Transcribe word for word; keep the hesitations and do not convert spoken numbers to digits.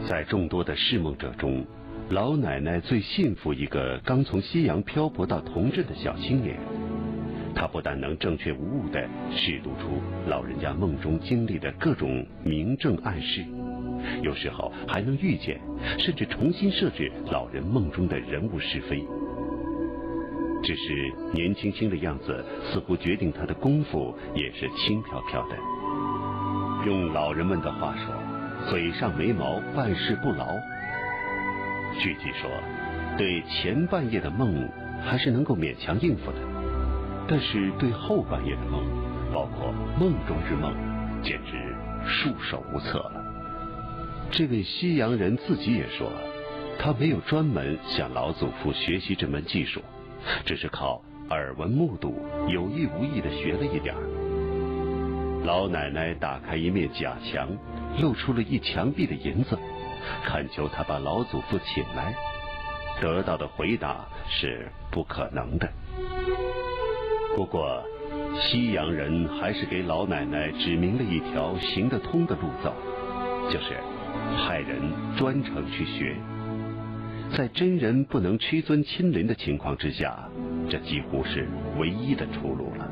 在众多的释梦者中，老奶奶最信服一个刚从西洋漂泊到同镇的小青年。她不但能正确无误地释读出老人家梦中经历的各种明证暗示，有时候还能预见，甚至重新设置老人梦中的人物是非。只是年轻轻的样子似乎决定他的功夫也是轻飘飘的。用老人们的话说，嘴上没毛，办事不牢。据其说，对前半夜的梦还是能够勉强应付的，但是对后半夜的梦，包括梦中之梦，简直束手无策了。这位西洋人自己也说，他没有专门向老祖父学习这门技术，只是靠耳闻目睹，有意无意地学了一点儿。老奶奶打开一面假墙，露出了一墙壁的银子，恳求他把老祖父请来。得到的回答是不可能的。不过西洋人还是给老奶奶指明了一条行得通的路走，就是派人专程去学。在真人不能屈尊亲临的情况之下，这几乎是唯一的出路了。